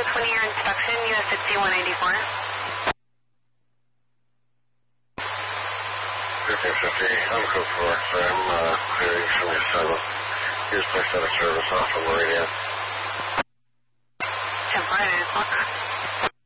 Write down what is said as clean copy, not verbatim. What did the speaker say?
20-year inspection, US 6184. 1550, I'm code 4, so I'm clearing 77. Here's place out of service off of Meridian. 10-5, 8 o'clock.